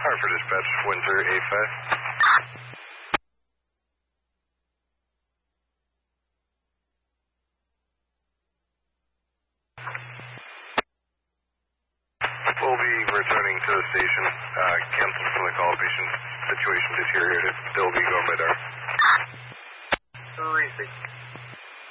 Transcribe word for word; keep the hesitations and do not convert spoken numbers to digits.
Hartford Dispatch, Windsor eight five. We'll be returning to the station. Uh, canceled from the call. Patient situation deteriorated. They'll be going by there. Three six.